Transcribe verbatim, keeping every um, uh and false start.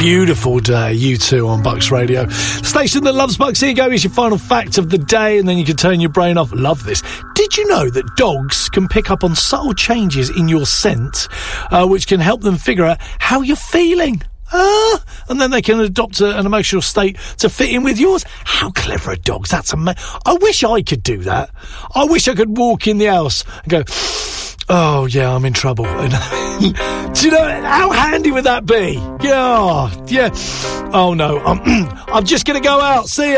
beautiful day, you two on Bucks Radio. Station that loves Bucks. Here you go, is your final fact of the day, and then you can turn your brain off. Love this. Did you know that dogs can pick up on subtle changes in your scent, uh, which can help them figure out how you're feeling? Ah, and then they can adopt a, an emotional state to fit in with yours. How clever are dogs? That's amazing. I wish I could do that. I wish I could walk in the house and go, oh, yeah, I'm in trouble. Do you know, how handy would that be? Yeah, yeah. Oh, no, I'm, I'm just going to go out. See ya.